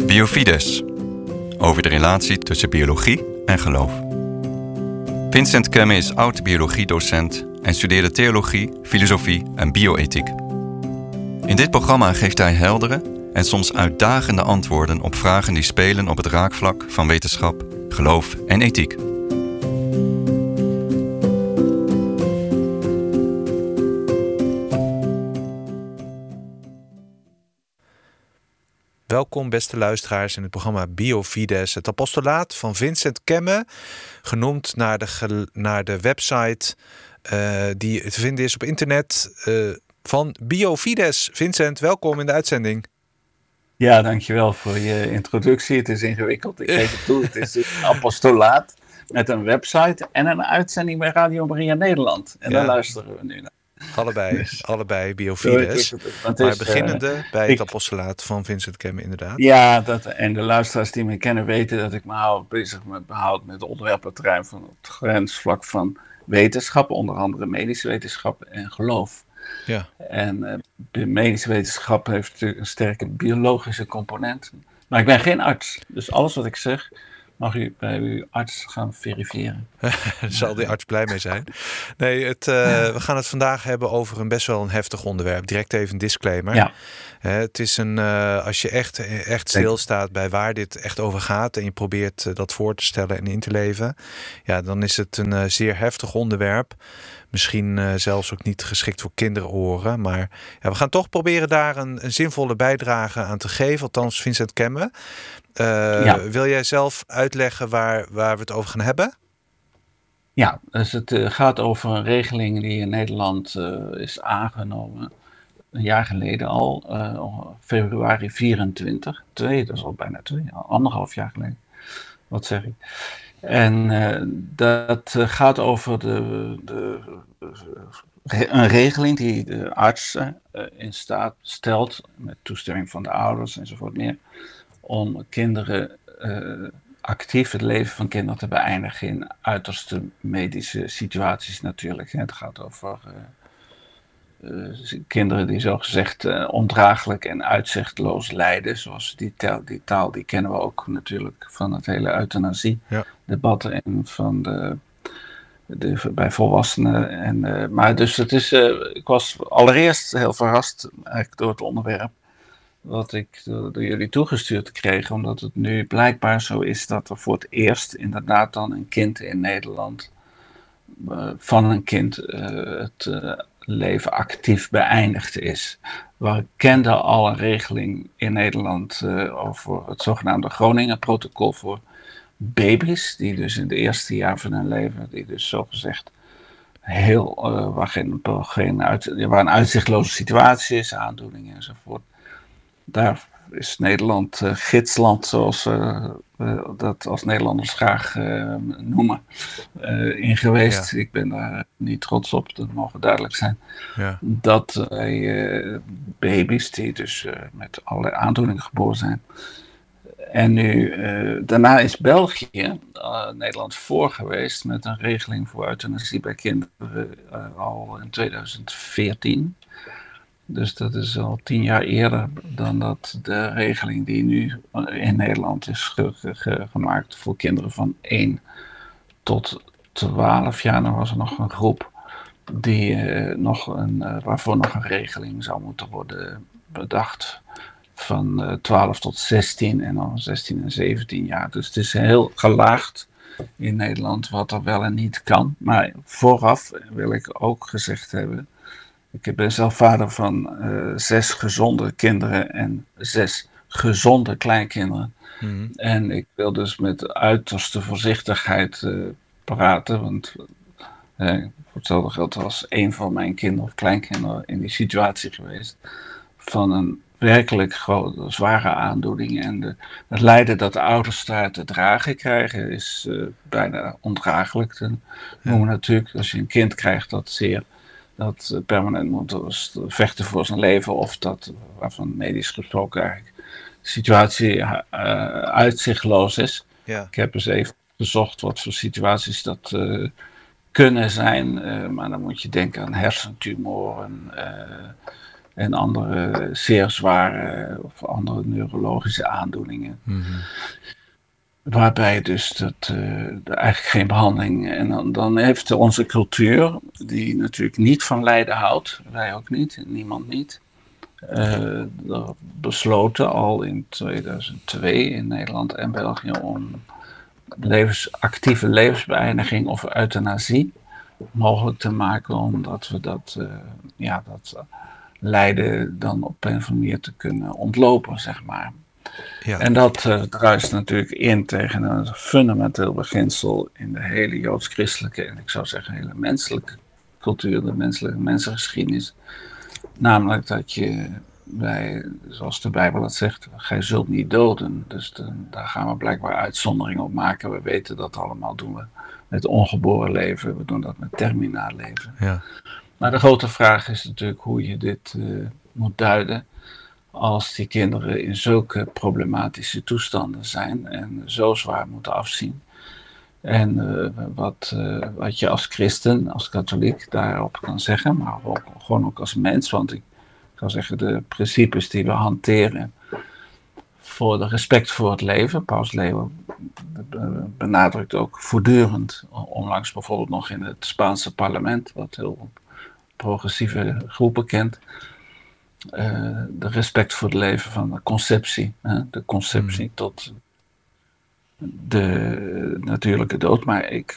Biofides, over de relatie tussen biologie en geloof. Vincent Kemme is oud-biologiedocent en studeerde theologie, filosofie en bioethiek. In dit programma geeft hij heldere en soms uitdagende antwoorden op vragen die spelen op het raakvlak van wetenschap, geloof en ethiek. Welkom beste luisteraars in het programma Biofides, het apostolaat van Vincent Kemme, genoemd naar de website die te vinden is op internet van Biofides. Vincent, welkom in de uitzending. Ja, dankjewel voor je introductie. Het is ingewikkeld, ik geef het toe. Het is een apostolaat met een website en een uitzending bij Radio Maria Nederland. En daar luisteren we nu naar. Allebei Biofides, maar beginnende bij het apostolaat van Vincent Kemme inderdaad. Ja, en de luisteraars die me kennen weten dat ik me bezig behoud met onderwerpenterrein van het grensvlak van wetenschap, onder andere medische wetenschap en geloof. Ja. En de medische wetenschap heeft natuurlijk een sterke biologische component, maar ik ben geen arts, dus alles wat ik zeg mag u bij uw arts gaan verifiëren. Daar zal die arts blij mee zijn. Nee, we gaan het vandaag hebben over een best wel een heftig onderwerp. Direct even een disclaimer. Ja. Het is als je echt stilstaat bij waar dit echt over gaat en je probeert dat voor te stellen en in te leven, ja, dan is het een zeer heftig onderwerp. Misschien zelfs ook niet geschikt voor kinderoren. Maar ja, we gaan toch proberen daar een zinvolle bijdrage aan te geven. Althans, Vincent Kemme. Wil jij zelf uitleggen waar we het over gaan hebben? Ja, dus het gaat over een regeling die in Nederland is aangenomen. Een jaar geleden al. Februari 24. Dat is al bijna 2,5 jaar geleden. Wat zeg ik? En dat gaat over een regeling die de arts in staat stelt, met toestemming van de ouders enzovoort meer, om kinderen actief het leven van kinderen te beëindigen in uiterste medische situaties natuurlijk. Het gaat over kinderen die zogezegd ondraaglijk en uitzichtloos lijden. Zoals die taal die kennen we ook natuurlijk van het hele euthanasie-debat en van bij volwassenen. Maar dus ik was allereerst heel verrast eigenlijk door het onderwerp wat ik door jullie toegestuurd kreeg, omdat het nu blijkbaar zo is dat er voor het eerst inderdaad dan een kind in Nederland van een kind het leven actief beëindigd is. We kenden al een regeling in Nederland over het zogenaamde Groningen-protocol voor baby's, die dus in de eerste jaar van hun leven, die dus zogezegd waar een uitzichtloze situatie is, aandoeningen enzovoort. Daar is Nederland gidsland, zoals we dat als Nederlanders graag noemen, in geweest. Ja. Ik ben daar niet trots op, dat mogen duidelijk zijn. Ja. Dat baby's die dus met allerlei aandoeningen geboren zijn. En nu, daarna is België Nederland voor geweest met een regeling voor euthanasie bij kinderen al in 2014. Dus dat is al 10 jaar eerder dan dat de regeling die nu in Nederland is gemaakt voor kinderen van 1 tot 12 jaar. Dan was er nog een groep die waarvoor nog een regeling zou moeten worden bedacht. Van 12 tot 16 en dan 16 en 17 jaar. Dus het is heel gelaagd in Nederland wat er wel en niet kan. Maar vooraf wil ik ook gezegd hebben, ik ben zelf vader van 6 gezonde kinderen en 6 gezonde kleinkinderen. Mm-hmm. En ik wil dus met uiterste voorzichtigheid praten, want voor hetzelfde geld was 1 van mijn kinderen of kleinkinderen in die situatie geweest van een werkelijk zware aandoening. En het lijden dat de ouders daar te dragen krijgen is bijna ondraaglijk te noemen natuurlijk. Als je een kind krijgt dat permanent moet vechten voor zijn leven, of waarvan medisch gesproken eigenlijk de situatie uitzichtloos is. Ja. Ik heb eens even gezocht wat voor situaties dat kunnen zijn, maar dan moet je denken aan hersentumoren, en andere zeer zware of andere neurologische aandoeningen. Mm-hmm. Waarbij dus dat eigenlijk geen behandeling. En dan heeft onze cultuur, die natuurlijk niet van lijden houdt, wij ook niet, niemand niet, besloten al in 2002 in Nederland en België om actieve levensbeëindiging of euthanasie mogelijk te maken, omdat we dat lijden dan op een of andere manier te kunnen ontlopen, zeg maar. Ja. En dat druist natuurlijk in tegen een fundamenteel beginsel in de hele joods-christelijke en ik zou zeggen hele menselijke cultuur, de mensengeschiedenis. Namelijk dat zoals de Bijbel het zegt, gij zult niet doden. Dus daar gaan we blijkbaar uitzonderingen op maken. We weten dat allemaal, doen we met ongeboren leven, we doen dat met terminaal leven. Ja. Maar de grote vraag is natuurlijk hoe je dit moet duiden als die kinderen in zulke problematische toestanden zijn en zo zwaar moeten afzien. En wat je als christen, als katholiek daarop kan zeggen, maar gewoon ook als mens, want ik zou zeggen de principes die we hanteren voor de respect voor het leven. Paus Leo benadrukt ook voortdurend, onlangs bijvoorbeeld nog in het Spaanse parlement, wat heel progressieve groepen kent, de respect voor het leven van de conceptie. De conceptie tot de natuurlijke dood. Maar ik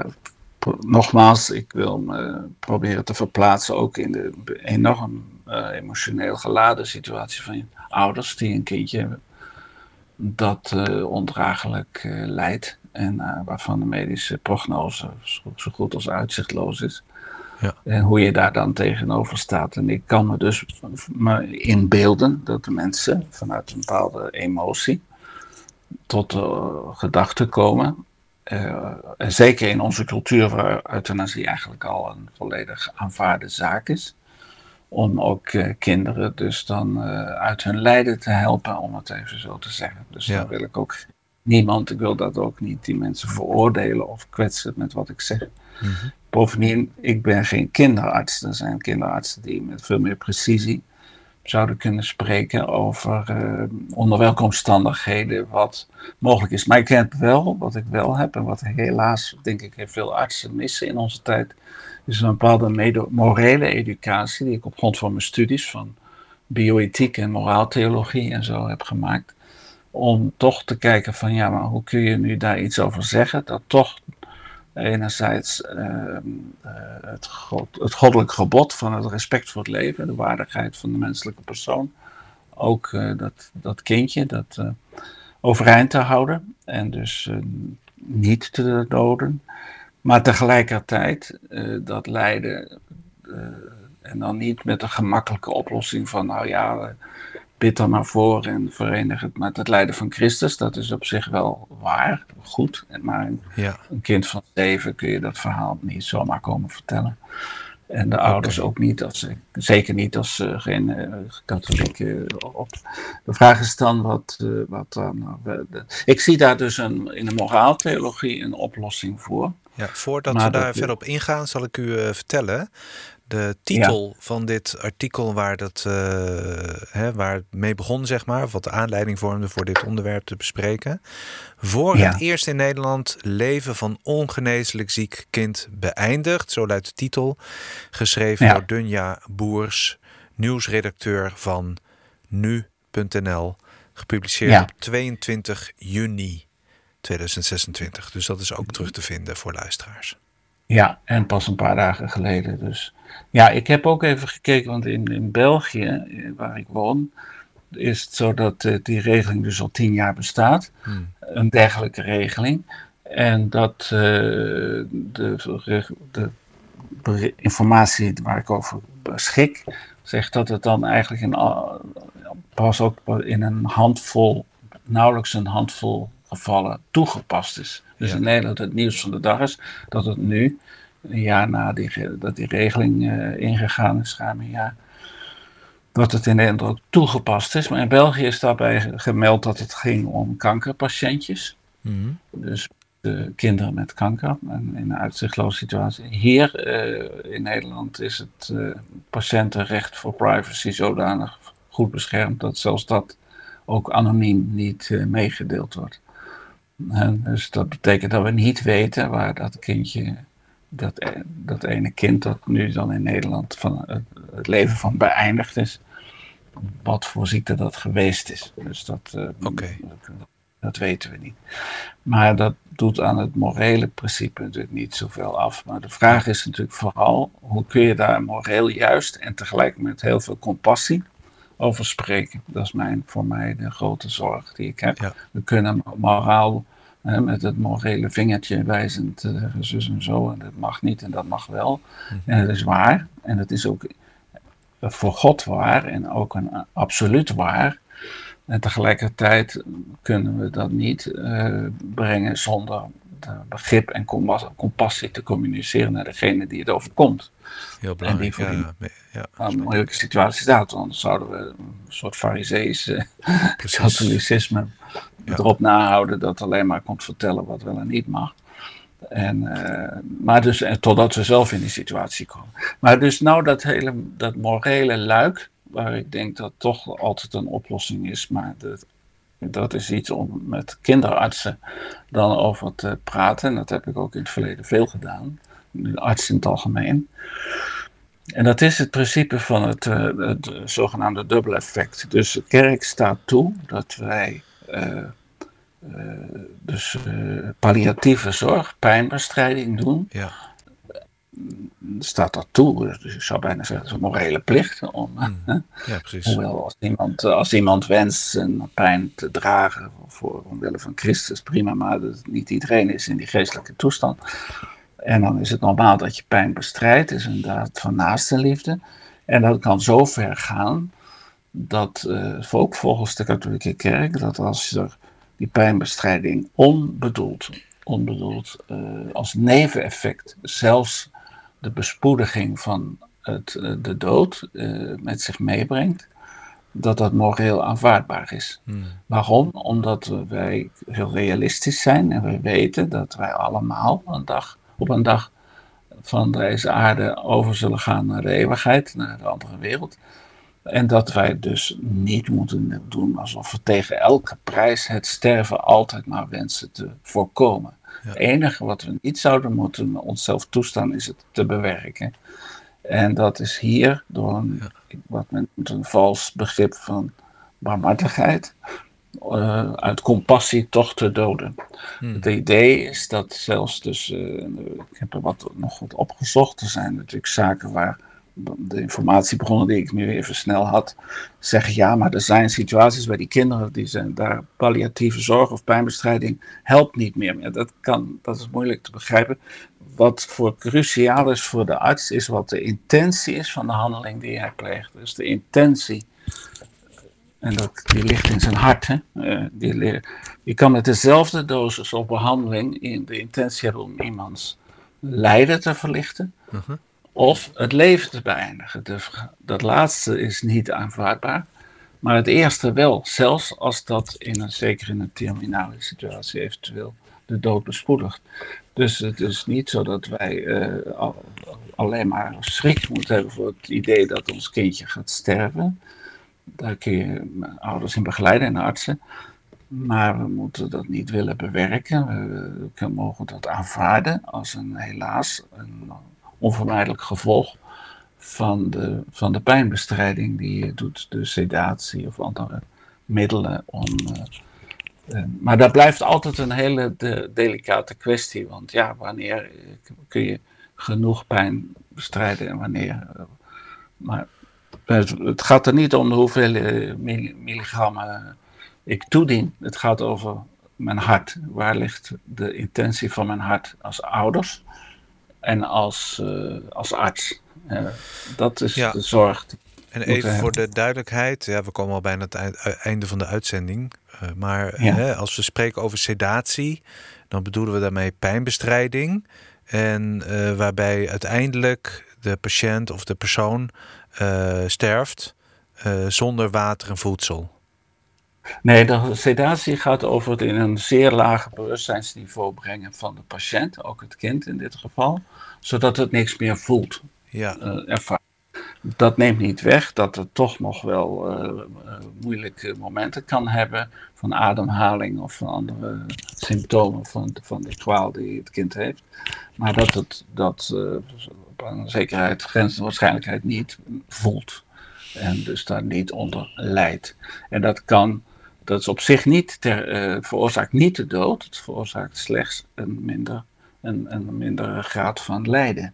wil me proberen te verplaatsen ook in de enorm emotioneel geladen situatie van je ouders die een kindje hebben dat ondraaglijk lijdt en waarvan de medische prognose zo goed als uitzichtloos is. Ja. En hoe je daar dan tegenover staat. En ik kan me dus inbeelden dat de mensen vanuit een bepaalde emotie tot gedachten komen. En zeker in onze cultuur waar euthanasie eigenlijk al een volledig aanvaarde zaak is. Om ook kinderen dus dan uit hun lijden te helpen, om het even zo te zeggen. Dus dan wil ik ook ik wil dat ook niet, die mensen veroordelen of kwetsen met wat ik zeg. Mm-hmm. Bovendien, ik ben geen kinderarts. Er zijn kinderartsen die met veel meer precisie zouden kunnen spreken over onder welke omstandigheden wat mogelijk is. Maar ik heb wel, wat ik wel heb en wat helaas denk ik veel artsen missen in onze tijd, is een bepaalde morele educatie die ik op grond van mijn studies van bioethiek en moraaltheologie en zo heb gemaakt. Om toch te kijken van ja, maar hoe kun je nu daar iets over zeggen dat toch enerzijds het goddelijk gebod van het respect voor het leven, de waardigheid van de menselijke persoon, ook dat kindje, dat overeind te houden en dus niet te doden, maar tegelijkertijd dat lijden en dan niet met een gemakkelijke oplossing van nou ja, bid er maar voor en verenig het met het lijden van Christus. Dat is op zich wel waar, goed. Maar een kind van 7 kun je dat verhaal niet zomaar komen vertellen. En de ouders ook niet, zeker niet als ze geen katholieke op. De vraag is dan wat dan. Ik zie daar dus in de moraaltheologie een oplossing voor. Ja, voordat we daar verder op ingaan, zal ik u vertellen. De titel van dit artikel waar het mee begon, zeg maar, of wat de aanleiding vormde voor dit onderwerp te bespreken. Voor het eerst in Nederland leven van ongeneeslijk ziek kind beëindigd. Zo luidt de titel. Geschreven door Dunja Boers, nieuwsredacteur van nu.nl. Gepubliceerd op 22 juni 2026. Dus dat is ook terug te vinden voor luisteraars. Ja, en pas een paar dagen geleden dus. Ja, ik heb ook even gekeken, want in België, waar ik woon, is het zo dat die regeling dus al 10 jaar bestaat. Een dergelijke regeling. En dat de informatie waar ik over beschik, zegt dat het dan eigenlijk pas ook in een handvol, nauwelijks een handvol gevallen toegepast is. Dus in Nederland het nieuws van de dag is dat het nu, een jaar na dat die regeling ingegaan is, ruim een jaar, dat het in Nederland ook toegepast is. Maar in België is daarbij gemeld dat het ging om kankerpatiëntjes. Mm-hmm. Dus kinderen met kanker en in een uitzichtloze situatie. Hier in Nederland is het patiëntenrecht voor privacy zodanig goed beschermd dat zelfs dat ook anoniem niet meegedeeld wordt. Dus dat betekent dat we niet weten waar dat kindje, dat ene kind dat nu dan in Nederland van het leven van beëindigd is, wat voor ziekte dat geweest is. Dus dat weten we niet. Maar dat doet aan het morele principe natuurlijk niet zoveel af. Maar de vraag is natuurlijk vooral, hoe kun je daar moreel juist en tegelijk met heel veel compassie over spreken. Dat is voor mij de grote zorg die ik heb. Ja. We kunnen moraal met het morele vingertje wijzend zus en zo, en dat mag niet en dat mag wel. En dat is waar. En dat is ook voor God waar en ook een absoluut waar. En tegelijkertijd kunnen we dat niet brengen zonder begrip en compassie te communiceren naar degene die het overkomt. Heel belangrijk. En die een moeilijke situatie staat. Anders zouden we een soort farisees katholicisme erop nahouden dat alleen maar komt vertellen wat wel en niet mag. Maar dus totdat we zelf in die situatie komen. Maar dus nou dat morele luik, waar ik denk dat toch altijd een oplossing is, maar dat is iets om met kinderartsen dan over te praten. En dat heb ik ook in het verleden veel gedaan, de arts in het algemeen. En dat is het principe van het zogenaamde dubbel effect. Dus de kerk staat toe dat wij palliatieve zorg, pijnbestrijding doen. Ja. Staat dat toe, dus ik zou bijna zeggen, het is een morele plicht om, ja, precies. Hoewel als iemand wenst zijn pijn te dragen voor omwille van Christus, prima, maar niet iedereen is in die geestelijke toestand. En dan is het normaal dat je pijn bestrijdt, is een daad van naastenliefde. En dat kan zo ver gaan dat, ook volgens de katholieke kerk, dat als er die pijnbestrijding onbedoeld als neveneffect zelfs de bespoediging van de dood met zich meebrengt, dat moreel aanvaardbaar is. Waarom? Omdat wij heel realistisch zijn en we weten dat wij allemaal op een dag van deze aarde over zullen gaan naar de eeuwigheid, naar de andere wereld. En dat wij dus niet moeten doen alsof we tegen elke prijs het sterven altijd maar wensen te voorkomen. Ja. Het enige wat we niet zouden moeten onszelf toestaan is het te bewerken. En dat is hier door wat men noemt een vals begrip van barmhartigheid, uit compassie toch te doden. Het idee is dat zelfs dus, ik heb er nog wat opgezocht, er zijn natuurlijk zaken waar de informatiebronnen die ik nu even snel had, zeggen ja, maar er zijn situaties bij die kinderen die zijn daar palliatieve zorg of pijnbestrijding helpt niet meer. Dat is moeilijk te begrijpen. Wat voor cruciaal is voor de arts is wat de intentie is van de handeling die hij pleegt. Dus de intentie, en die ligt in zijn hart. Hè? Je kan met dezelfde dosis of behandeling in de intentie hebben om iemands lijden te verlichten. Of het leven te beëindigen. Dus dat laatste is niet aanvaardbaar. Maar het eerste wel. Zelfs als dat zeker in een terminale situatie eventueel de dood bespoedigt. Dus het is niet zo dat wij alleen maar schrik moeten hebben voor het idee dat ons kindje gaat sterven. Daar kun je ouders in begeleiden en artsen. Maar we moeten dat niet willen bewerken. We mogen dat aanvaarden als helaas een onvermijdelijk gevolg van de pijnbestrijding die je doet, de sedatie of andere middelen. Maar dat blijft altijd een hele delicate kwestie, want ja, wanneer kun je genoeg pijn bestrijden en wanneer. Maar het gaat er niet om hoeveel milligrammen ik toedien. Het gaat over mijn hart. Waar ligt de intentie van mijn hart als ouders? En als arts. Dat is de zorg. En even voor de duidelijkheid. Ja, we komen al bijna het einde van de uitzending. Als we spreken over sedatie, dan bedoelen we daarmee pijnbestrijding. En waarbij uiteindelijk de patiënt of de persoon sterft zonder water en voedsel. Nee, de sedatie gaat over het in een zeer lage bewustzijnsniveau brengen van de patiënt, ook het kind in dit geval, zodat het niks meer voelt. Ja. Dat neemt niet weg dat het toch nog wel moeilijke momenten kan hebben van ademhaling of van andere symptomen van de kwaal die het kind heeft. Maar dat op een zekerheid grenzende waarschijnlijkheid niet voelt en dus daar niet onder lijdt. En dat is op zich niet veroorzaakt niet de dood, het veroorzaakt slechts een mindere graad van lijden.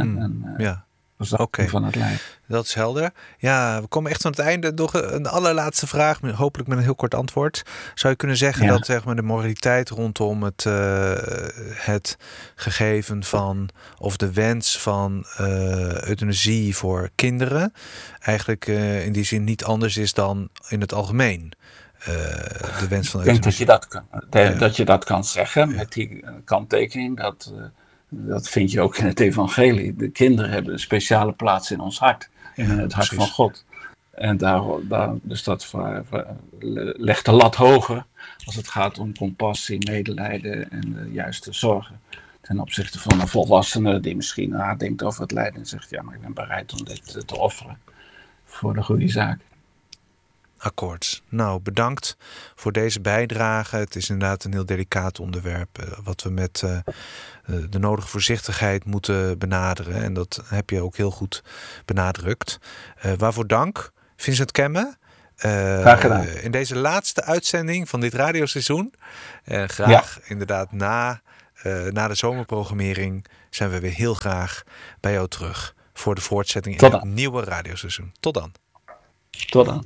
Van het lijden. Dat is helder. Ja, we komen echt aan het einde. Nog een allerlaatste vraag, hopelijk met een heel kort antwoord. Zou je kunnen zeggen dat zeg maar, de moraliteit rondom het gegeven van, of de wens van euthanasie voor kinderen eigenlijk in die zin niet anders is dan in het algemeen? De wens van euthanasie. Ik denk dat je dat kan zeggen met die kanttekening dat vind je ook in het evangelie. De kinderen hebben een speciale plaats in ons hart. In het hart van God. En dus dat legt de lat hoger als het gaat om compassie, medelijden en de juiste zorgen. Ten opzichte van een volwassene die misschien nadenkt over het lijden en zegt, ja, maar ik ben bereid om dit te offeren voor de goede zaak. Akkoord. Nou, bedankt voor deze bijdrage. Het is inderdaad een heel delicaat onderwerp wat we met de nodige voorzichtigheid moeten benaderen. En dat heb je ook heel goed benadrukt. Waarvoor dank, Vincent Kemme. Graag gedaan. In deze laatste uitzending van dit radioseizoen. Graag inderdaad na de zomerprogrammering zijn we weer heel graag bij jou terug voor de voortzetting in het nieuwe radioseizoen. Tot dan. Tot dan.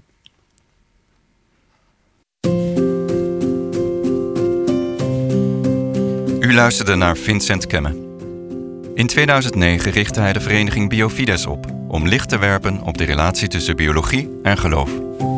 U luisterde naar Vincent Kemme. In 2009 richtte hij de vereniging Biofides op om licht te werpen op de relatie tussen biologie en geloof.